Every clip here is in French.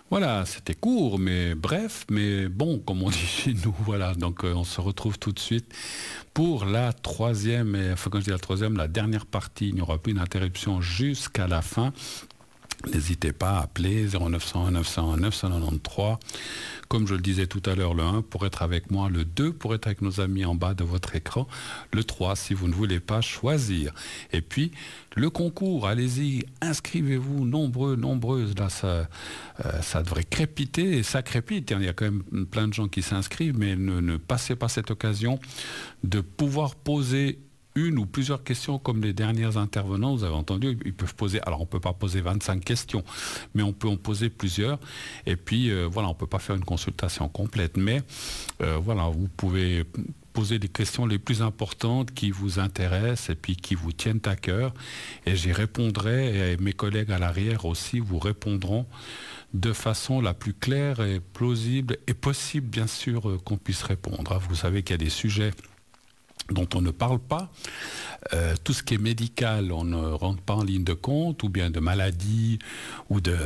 Voilà, c'était court, mais bref, mais bon, comme on dit chez nous, voilà. Donc, on se retrouve tout de suite pour la troisième, et enfin, quand je dis la troisième, la dernière partie. Il n'y aura plus d'interruption jusqu'à la fin. N'hésitez pas à appeler 0901 901 993. Comme je le disais tout à l'heure, le 1 pour être avec moi, le 2 pour être avec nos amis en bas de votre écran, le 3 si vous ne voulez pas choisir. Et puis, le concours, allez-y, inscrivez-vous, nombreux, nombreuses. Là, ça devrait crépiter, et ça crépite. Il y a quand même plein de gens qui s'inscrivent, mais ne passez pas cette occasion de pouvoir poser une ou plusieurs questions comme les dernières intervenants, vous avez entendu, ils peuvent poser, alors on ne peut pas poser 25 questions, mais on peut en poser plusieurs, et puis voilà, on ne peut pas faire une consultation complète, mais voilà, vous pouvez poser les questions les plus importantes qui vous intéressent et puis qui vous tiennent à cœur, et j'y répondrai, et mes collègues à l'arrière aussi vous répondront de façon la plus claire et plausible et possible, bien sûr, qu'on puisse répondre. Vous savez qu'il y a des sujets dont on ne parle pas. Tout ce qui est médical, on ne rentre pas en ligne de compte, ou bien de maladies, ou de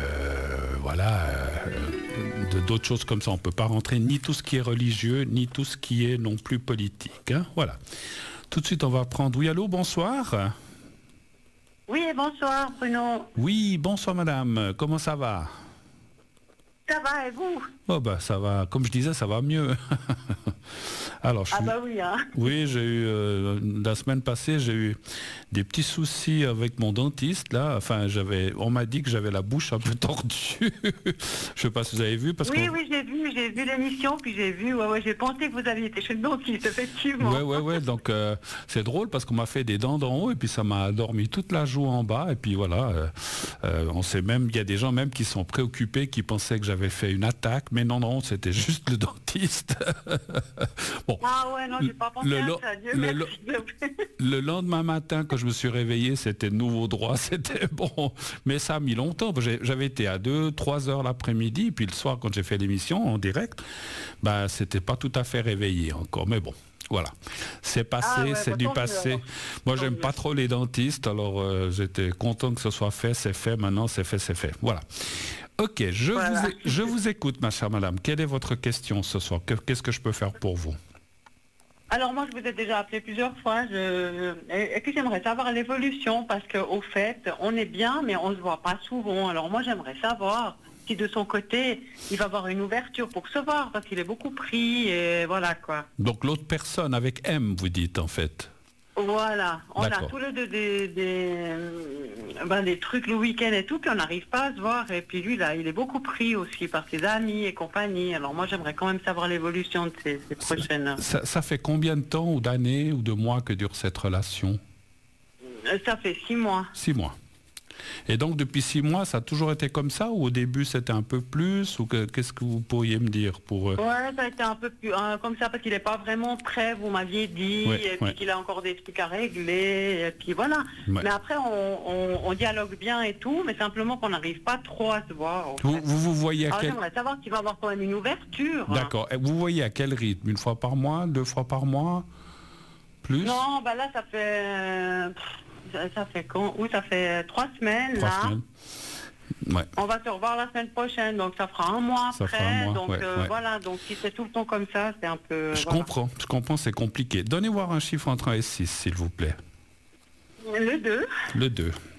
d'autres choses comme ça. On ne peut pas rentrer ni tout ce qui est religieux, ni tout ce qui est non plus politique. Hein, voilà. Tout de suite, on va prendre... Oui, allô, bonsoir. Oui, bonsoir, Bruno. Oui, bonsoir, madame. Comment ça va? Ça va, et vous? Oh, bah, ça va. Comme je disais, ça va mieux. Alors, oui, hein. Oui, j'ai eu la semaine passée, j'ai eu des petits soucis avec mon dentiste là. Enfin, on m'a dit que j'avais la bouche un peu tordue. Je sais pas si vous avez vu parce que. Oui, j'ai vu l'émission, puis j'ai vu. Ouais, j'ai pensé que vous aviez été chez le dentiste, effectivement. Ouais. Donc c'est drôle parce qu'on m'a fait des dents d'en haut et puis ça m'a dormi toute la joue en bas et puis voilà. On sait même, il y a des gens même qui sont préoccupés, qui pensaient que j'avais fait une attaque, mais non, c'était juste le dentiste. Bon. Ah ouais, non, j'ai pas pensé à ça. Dieu merci. Le lendemain matin, quand je me suis réveillé, c'était de nouveau droit, c'était bon. Mais ça a mis longtemps. J'avais été à 2-3 heures l'après-midi, puis le soir, quand j'ai fait l'émission en direct, bah, c'était pas tout à fait réveillé encore. Mais bon, voilà. C'est passé, c'est du passé. Moi, j'aime pas trop les dentistes, alors j'étais content que ce soit fait, c'est fait. Maintenant, c'est fait. Voilà. Ok, je vous écoute, ma chère madame. Quelle est votre question ce soir? Qu'est-ce que je peux faire pour vous? Alors moi, je vous ai déjà appelé plusieurs fois. Et puis j'aimerais savoir l'évolution, parce qu'au fait, on est bien, mais on ne se voit pas souvent. Alors moi, j'aimerais savoir si de son côté, il va avoir une ouverture pour se voir, parce qu'il est beaucoup pris, et voilà quoi. Donc l'autre personne, avec M, vous dites en fait? Voilà, on a tous les deux des trucs le week-end et tout, puis on n'arrive pas à se voir. Et puis lui, là, il est beaucoup pris aussi par ses amis et compagnie. Alors moi, j'aimerais quand même savoir l'évolution de ces prochaines... Ça fait combien de temps, ou d'années, ou de mois que dure cette relation? Ça fait 6 mois. 6 mois. Et donc depuis 6 mois, ça a toujours été comme ça, ou au début c'était un peu plus, ou qu'est-ce que vous pourriez me dire pour... Ouais, ça a été un peu plus comme ça, parce qu'il n'est pas vraiment prêt, vous m'aviez dit, puis qu'il a encore des trucs à régler, et puis voilà. Ouais. Mais après, on dialogue bien et tout, mais simplement qu'on n'arrive pas trop à se voir. Vous voyez à quel... J'aimerais savoir qu'il va avoir quand même une ouverture. D'accord. Hein. Vous voyez à quel rythme? 1 fois par mois? 2 fois par mois? Plus? Non, bah là, ça fait... Ça fait quand? Oui, ça fait 3 semaines, 3 semaines. Ouais. On va se revoir la semaine prochaine, donc ça fera un mois après. Donc voilà, donc si c'est tout le temps comme ça, c'est un peu... Je comprends, c'est compliqué. Donnez-moi un chiffre entre 1 et 6, s'il vous plaît. Le 2. Le 2.